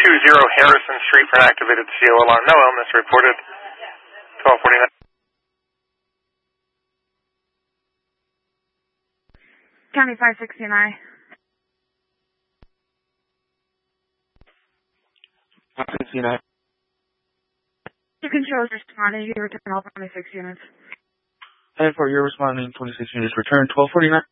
Harrison Street for an activated CO alarm. No illness reported. 1249. County 569. 569. Your controls responding. You return all 26 units. And for your responding 26 units, return 1249.